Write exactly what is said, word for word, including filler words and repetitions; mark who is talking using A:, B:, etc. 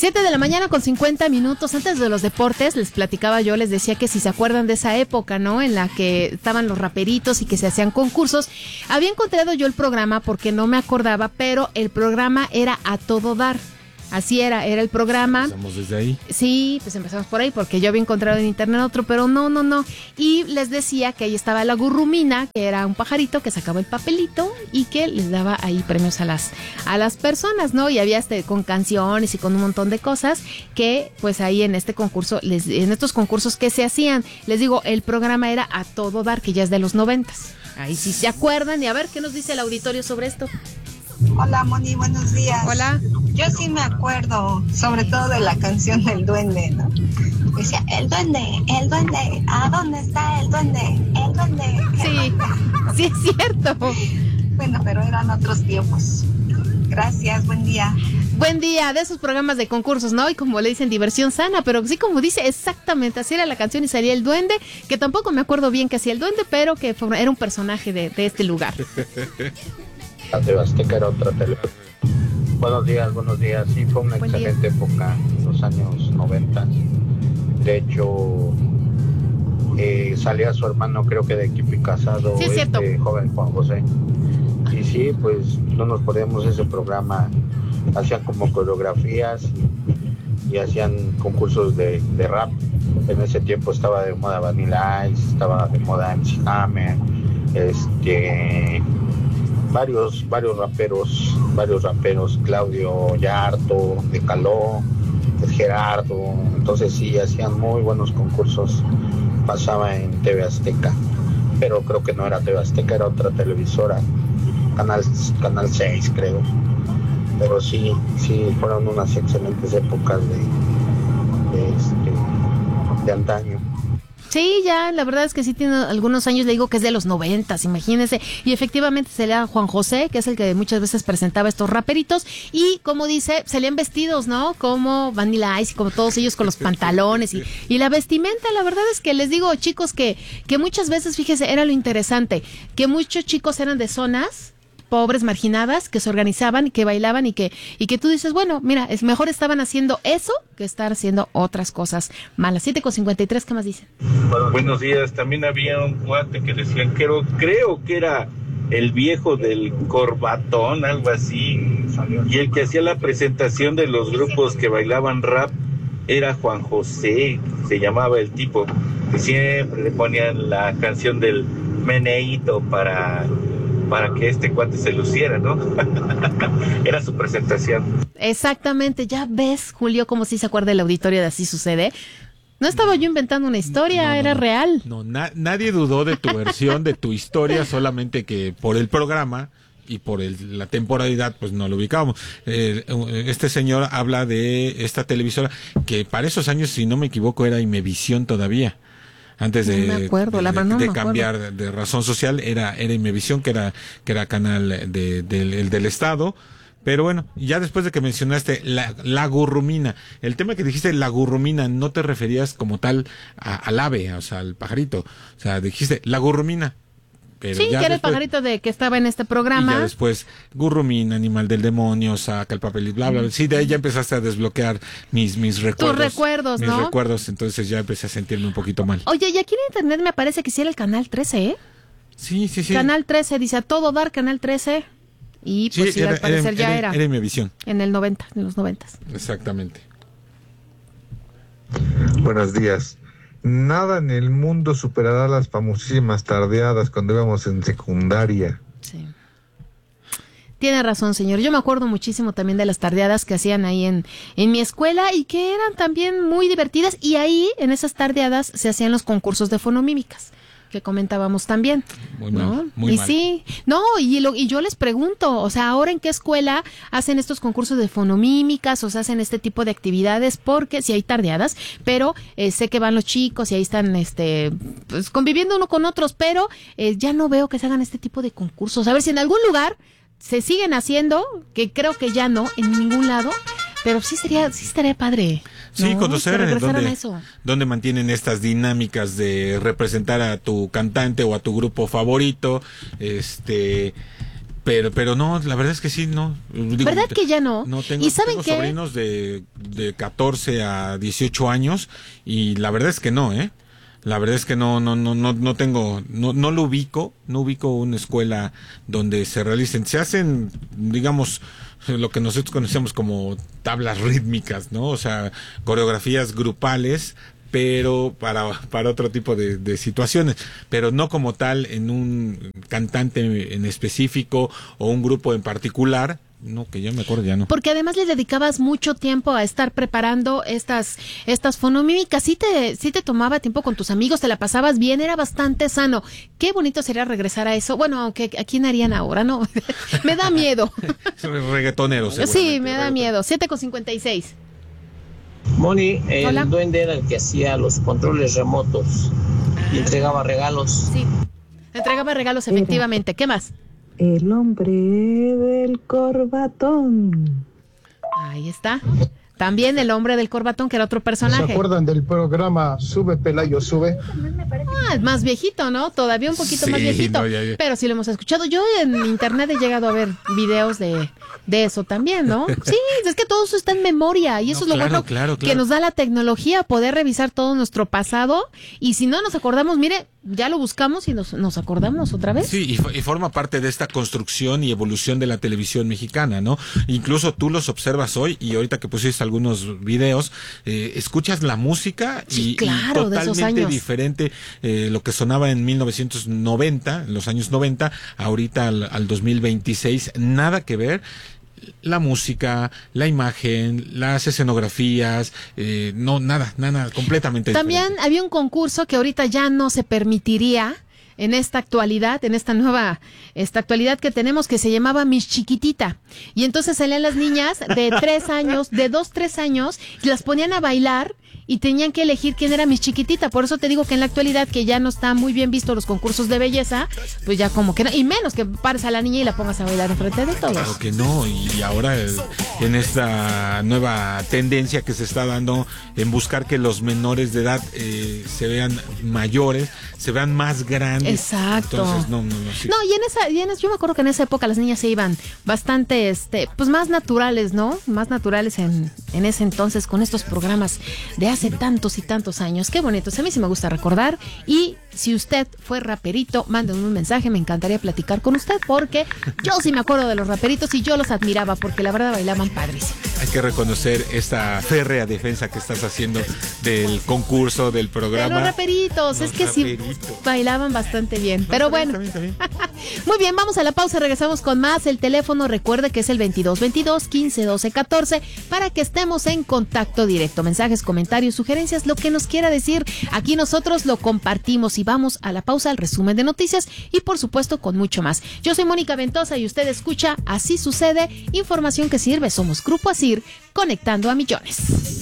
A: Siete de la mañana con cincuenta minutos. Antes de los deportes, les platicaba yo, les decía que si se acuerdan de esa época, ¿no? En la que estaban los raperitos y que se hacían concursos. Había encontrado yo el programa porque no me acordaba, pero el programa era A Todo Dar. Así era, era el programa.
B: Empezamos desde ahí.
A: Sí, pues empezamos por ahí, porque yo había encontrado en internet otro, pero no, no, no. Y les decía que ahí estaba la gurrumina, que era un pajarito que sacaba el papelito y que les daba ahí premios a las a las personas, ¿no? Y había este con canciones y con un montón de cosas que, pues ahí en este concurso, les, en estos concursos que se hacían, les digo, el programa era A Todo Dar, que ya es de los noventas. Ahí sí se acuerdan. Y a ver, ¿qué nos dice el auditorio sobre esto?
C: Hola, Moni, buenos días.
A: Hola.
C: Yo sí me acuerdo, sobre todo de la canción del duende, ¿no? Decía, el duende, el duende, ¿a dónde está el duende? El duende. El
A: sí,
C: duende.
A: Sí es cierto.
C: Bueno, pero eran otros tiempos. Gracias, buen día.
A: Buen día, de esos programas de concursos, ¿no? Y como le dicen, diversión sana, pero sí, como dice, exactamente, así era la canción y salía el duende, que tampoco me acuerdo bien que hacía el duende, pero que fue, era un personaje de, de este lugar.
D: La T V Azteca era otra televisión. Buenos días, buenos días. Sí, fue una
A: Buen
D: excelente
A: día.
D: época, los años noventa. De hecho, eh, salía su hermano, creo que de Equipo y Casado,
A: Sí, es cierto.
D: este joven Juan José. Y sí, pues no nos perdíamos ese programa. Hacían como coreografías y, y hacían concursos de, de rap. En ese tiempo estaba de moda Vanilla Ice, estaba de moda M C Hammer, este... varios varios raperos, varios raperos, Claudio Yarto, De Caló, Gerardo. Entonces sí, hacían muy buenos concursos. Pasaba en T V Azteca, pero creo que no era T V Azteca, era otra televisora, Canal, Canal seis creo. Pero sí, sí, fueron unas excelentes épocas de, de, este, de antaño.
A: Sí, ya, la verdad es que sí tiene algunos años, le digo que es de los noventas, imagínense, y efectivamente salía Juan José, que es el que muchas veces presentaba estos raperitos, y como dice, salían vestidos, ¿no? Como Vanilla Ice, como todos ellos con los pantalones y, y la vestimenta. La verdad es que les digo, chicos, que, que muchas veces, fíjese, era lo interesante, que muchos chicos eran de zonas pobres, marginadas, que se organizaban y que bailaban y que y que tú dices, bueno, mira, es mejor estaban haciendo eso que estar haciendo otras cosas malas. siete con cincuenta y tres, ¿qué más dicen?
E: Buenos días, también había un cuate que decían, creo, creo que era el viejo del corbatón, algo así, y el que hacía la presentación de los grupos que bailaban rap era Juan José, se llamaba el tipo, que siempre le ponían la canción del meneíto para... para que este cuate se luciera, ¿no? Era su presentación.
A: Exactamente, ya ves, Julio, como si se acuerda el auditorio de Así Sucede. No estaba yo inventando una historia,
B: No, no,
A: era
B: no.
A: real.
B: No, na- nadie dudó de tu versión, de tu historia, solamente que por el programa y por el, la temporalidad, pues no lo ubicábamos. Eh, este señor habla de esta televisora que para esos años, si no me equivoco, era Imevisión todavía. Antes de,
A: No me acuerdo,
B: de,
A: la verdad no
B: de
A: me
B: cambiar
A: acuerdo.
B: de razón social, era, era Imevisión, que era, que era canal de, del, el del Estado. Pero bueno, ya después de que mencionaste la, la gurrumina, el tema que dijiste, la gurrumina, no te referías como tal a, al ave, o sea, al pajarito. O sea, dijiste la gurrumina. Pero
A: Sí,
B: ya
A: que era el
B: después-
A: pajarito de que estaba en este
B: Y ya
A: programa.
B: después, gurrumina, animal del demonio, saca el papel y bla, bla, bla. Sí, de ahí ya empezaste a desbloquear mis, mis recuerdos.
A: recuerdos,
B: mis
A: ¿no?
B: recuerdos, entonces ya empecé a sentirme un poquito mal.
A: Oye, y aquí en internet me parece que sí era el Canal trece, ¿eh?
B: Sí, sí, sí.
A: Canal trece, dice a todo dar, Canal trece. Y pues sí, al parecer ya era,
B: Era Imevisión,
A: en el noventa, en los noventas.
B: exactamente.
F: Buenos días. Nada en el mundo superará las famosísimas tardeadas cuando íbamos en secundaria.
A: Sí. Tiene razón, señor. Yo me acuerdo muchísimo también de las tardeadas que hacían ahí en, en mi escuela y que eran también muy divertidas. Y ahí, en esas tardeadas, se hacían los concursos de fonomímicas, que comentábamos también.
B: Muy
A: ¿no?
B: mal, muy
A: y
B: mal.
A: sí, no, y, lo, y yo les pregunto, o sea, ¿ahora en qué escuela hacen estos concursos de fonomímicas o se hacen este tipo de actividades? Porque sí hay tardeadas, pero eh, sé que van los chicos y ahí están este pues conviviendo uno con otros, pero eh, ya no veo que se hagan este tipo de concursos. A ver si en algún lugar se siguen haciendo, que creo que ya no, en ningún lado, pero sí sería, sí estaría padre.
B: Sí,
A: ¿no?
B: conocer
A: Que
B: en
A: regresaran
B: dónde,
A: a eso.
B: dónde mantienen estas dinámicas de representar a tu cantante o a tu grupo favorito, este Pero, pero no, la verdad es que sí, no. Digo,
A: ¿verdad que ya no?
B: No tengo,
A: ¿Y saben
B: tengo
A: qué?
B: sobrinos de, de catorce a dieciocho años y la verdad es que no, ¿eh? La verdad es que no, no, no, no, no tengo, no, no lo ubico, no ubico una escuela donde se realicen, se hacen, digamos, lo que nosotros conocemos como tablas rítmicas, ¿no? O sea, coreografías grupales, pero para, para otro tipo de, de situaciones, pero no como tal en un cantante en específico o un grupo en particular. No, que yo me acuerdo, ya no.
A: Porque además le dedicabas mucho tiempo a estar preparando estas estas fonomímicas. Sí te, sí te tomaba tiempo con tus amigos, te la pasabas bien, era bastante sano. Qué bonito sería regresar a eso. Bueno, aunque ¿a quién harían ahora? No, me da miedo.
B: Reggaetoneros,
A: sí, me da miedo. siete con cincuenta y seis.
G: Moni, el
A: Hola.
G: duende era el que hacía los controles remotos y entregaba regalos.
A: Sí, entregaba regalos, efectivamente. ¿Qué más?
H: El hombre del corbatón.
A: Ahí está. También el hombre del corbatón, que era otro personaje.
I: ¿Se acuerdan del programa Sube Pelayo Sube?
A: Ah, es más viejito, ¿no? Todavía un poquito
B: Sí,
A: más viejito.
B: no, ya, ya.
A: Pero sí lo hemos escuchado. Yo en internet he llegado a ver videos de, de eso también, ¿no? Sí, es que todo eso está en memoria. Y eso
B: No,
A: es lo
B: claro,
A: bueno
B: claro,
A: que
B: claro.
A: nos da la tecnología, poder revisar todo nuestro pasado. Y si no nos acordamos, mire, ya lo buscamos y nos, nos acordamos otra vez.
B: Sí, y, fo- y forma parte de esta construcción y evolución de la televisión mexicana, ¿no? Incluso tú los observas hoy y ahorita que pusiste algunos videos, eh, escuchas la música y,
A: Sí, claro,
B: y
A: de esos
B: totalmente
A: años.
B: diferente eh, lo que sonaba en mil novecientos noventa, en los años noventa, ahorita al, al dos mil veintiséis, nada que ver. La música, la imagen, las escenografías, eh, no, nada, nada, completamente
A: También
B: diferente.
A: había un concurso que ahorita ya no se permitiría en esta actualidad, en esta nueva, esta actualidad que tenemos, que se llamaba Miss Chiquitita. Y entonces salían las niñas de tres años, de dos, tres años, y las ponían a bailar y tenían que elegir quién era Miss Chiquitita. Por eso te digo que en la actualidad, que ya no está muy bien visto los concursos de belleza, pues ya como que no, y menos que pares a la niña y la pongas a bailar enfrente de todos.
B: Claro que no, y ahora eh, en esta nueva tendencia que se está dando en buscar que los menores de edad eh, se vean mayores, se vean más grandes.
A: Exacto.
B: Entonces, no, no, no. Sí.
A: No, y en esa, y en es- yo me acuerdo que en esa época las niñas se iban bastante, este, pues más naturales, ¿no? Más naturales en, en ese entonces, con estos programas de hace tantos y tantos años. Qué bonitos, a mí sí me gusta recordar. Y si usted fue raperito, mándenme un mensaje, me encantaría platicar con usted, porque yo sí me acuerdo de los raperitos y yo los admiraba, porque la verdad bailaban padrísimo.
B: Hay que reconocer esta férrea defensa que estás haciendo del concurso, del
A: De
B: programa.
A: los raperitos,
B: Los
A: es que sí
B: raperitos.
A: bailaban bastante bien, pero
B: Está bien,
A: bueno.
B: está bien, está bien.
A: Muy bien, vamos a la pausa, regresamos con más. El teléfono, recuerde que es el veintidós veintidós, quince doce catorce, para que estemos en contacto directo. Mensajes, comentarios, sugerencias, lo que nos quiera decir. Aquí nosotros lo compartimos y vamos a la pausa, al resumen de noticias y por supuesto con mucho más. Yo soy Mónica Ventosa y usted escucha Así Sucede, información que sirve. Somos Grupo Asir, conectando a millones.